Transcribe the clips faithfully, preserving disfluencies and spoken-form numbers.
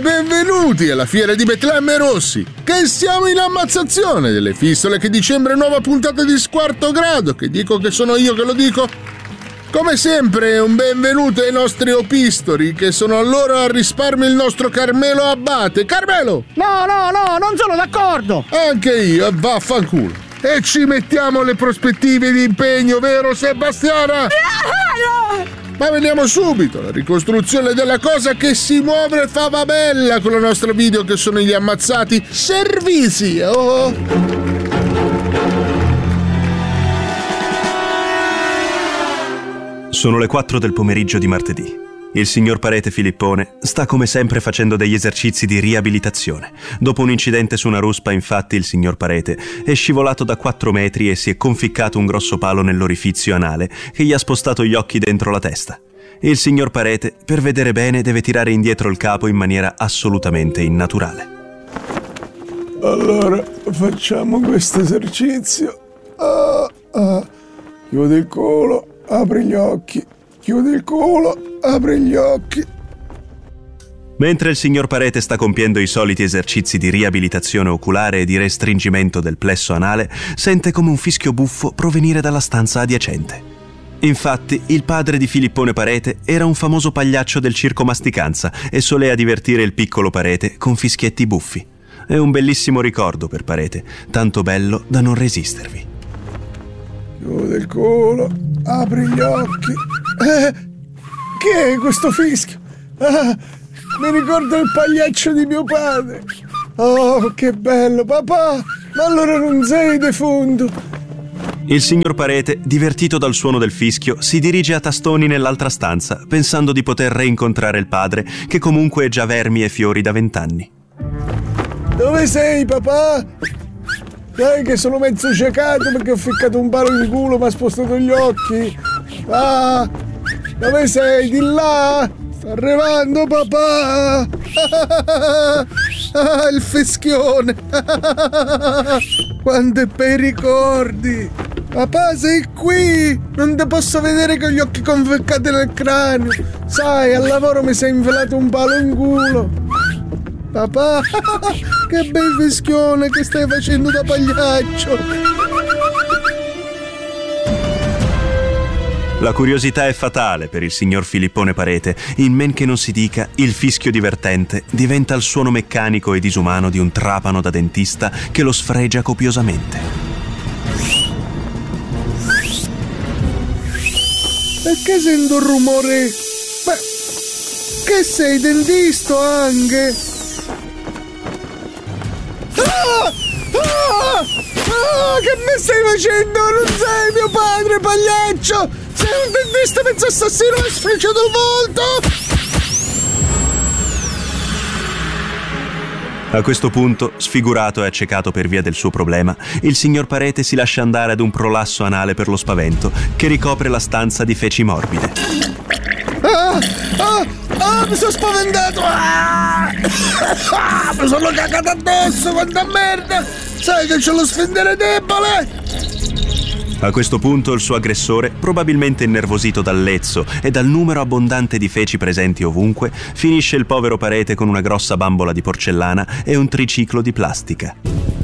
benvenuti alla fiera di Betlemme Rossi, che siamo in ammazzazione delle fistole che dicembre nuova puntata di Squarto Grado, che dico che sono io che lo dico. Come sempre un benvenuto ai nostri opistori, che sono loro a risparmio il nostro Carmelo Abbate. Carmelo! No, no, no, non sono d'accordo! Anche io, e vaffanculo. E ci mettiamo le prospettive di impegno, vero Sebastiana? Ma veniamo subito, la ricostruzione della cosa che si muove fava bella con la nostra video che sono gli ammazzati servizi. Oh. Sono le quattro del pomeriggio di martedì. Il signor Parete Filippone sta come sempre facendo degli esercizi di riabilitazione. Dopo un incidente su una ruspa, infatti, il signor Parete è scivolato da quattro metri e si è conficcato un grosso palo nell'orifizio anale che gli ha spostato gli occhi dentro la testa. Il signor Parete, per vedere bene, deve tirare indietro il capo in maniera assolutamente innaturale. Allora, facciamo questo esercizio. Ah, ah. Chiudi il culo. Apri gli occhi, chiudi il culo, apri gli occhi. Mentre il signor Parete sta compiendo i soliti esercizi di riabilitazione oculare e di restringimento del plesso anale, sente come un fischio buffo provenire dalla stanza adiacente. Infatti, il padre di Filippone Parete era un famoso pagliaccio del circo Masticanza e solea divertire il piccolo Parete con fischietti buffi. È un bellissimo ricordo per Parete, tanto bello da non resistervi. Chiudi il culo, apri gli occhi. Eh, che è questo fischio? Ah, mi ricorda il pagliaccio di mio padre. Oh, che bello, papà! Ma allora non sei defunto? Il signor Parete, divertito dal suono del fischio, si dirige a tastoni nell'altra stanza, pensando di poter reincontrare il padre, che comunque è già vermi e fiori da vent'anni. Dove sei, papà? Dai che sono mezzo ciecato perché ho ficcato un palo in culo, mi ha spostato gli occhi. Ah, dove sei? Di là? Sta arrivando papà. Ah, il fischione. Quanti bei ricordi. Papà, sei qui? Non ti posso vedere con gli occhi conficcati nel cranio. Sai, al lavoro mi sei infilato un palo in culo. Papà, che bel fischione che stai facendo da pagliaccio. La curiosità è fatale per il signor Filippone Parete, in men che non si dica, il fischio divertente diventa il suono meccanico e disumano di un trapano da dentista che lo sfregia copiosamente. Perché sento un rumore? Ma che sei dentista anche? Ah! Ah! Ah! Che mi stai facendo? Non sei mio padre, pagliaccio! Sei un dentista mezzo assassino, mi hai sfrecciato il volto! A questo punto, sfigurato e accecato per via del suo problema, il signor Parete si lascia andare ad un prolasso anale per lo spavento che ricopre la stanza di feci morbide. Ah! Ah! Ah! Mi sono spaventato! Ah! Ah! Mi sono cagato addosso, quanta merda! Sai che c'ho lo sfendere debole! A questo punto il suo aggressore, probabilmente innervosito dal lezzo e dal numero abbondante di feci presenti ovunque, finisce il povero Parete con una grossa bambola di porcellana e un triciclo di plastica.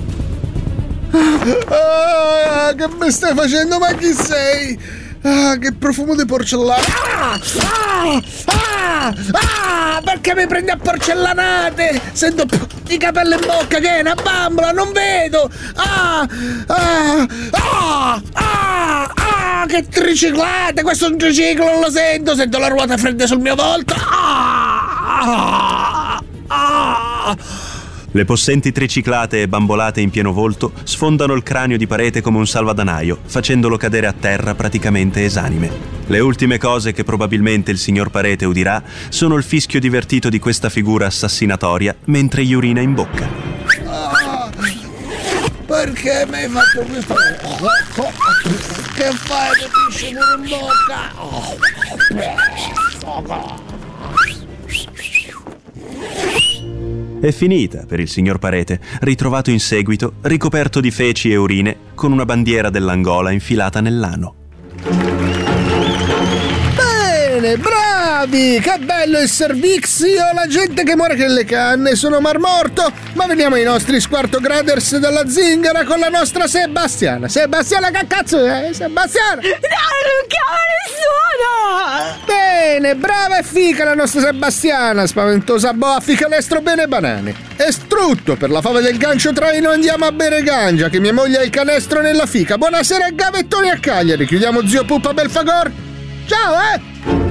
Ah, che mi stai facendo? Ma chi sei? Ah, che profumo di porcellana! Ah, ah, ah, ah, perché mi prendi a porcellanate? Sento i capelli in bocca, che è una bambola, non vedo! Ah, ah, ah, ah, ah, che triciclate! Questo è un triciclo, non lo sento! Sento la ruota fredda sul mio volto! Ah, ah, ah. Le possenti triciclate e bambolate in pieno volto sfondano il cranio di Parete come un salvadanaio, facendolo cadere a terra praticamente esanime. Le ultime cose che probabilmente il signor Parete udirà sono il fischio divertito di questa figura assassinatoria mentre gli urina in bocca. Ah, perché mi hai fatto questo? Che fai? Mi pisci pure in bocca? È finita per il signor Parete, ritrovato in seguito, ricoperto di feci e urine, con una bandiera dell'Angola infilata nell'ano. Bene, bravo! bravi! Che bello il servizio! La gente che muore che le canne, sono mar morto! Ma veniamo ai nostri Squartograders dalla zingara con la nostra Sebastiana. Sebastiana, che cazzo è? Sebastiana! No, non chiama nessuno! Bene, brava e fica la nostra Sebastiana, spaventosa boa, ficalestro bene banane. E strutto, per la fava del gancio traino andiamo a bere gangia, che mia moglie ha il canestro nella fica. Buonasera gavettoni a Cagliari, chiudiamo zio Puppa Belfagor. Ciao, eh!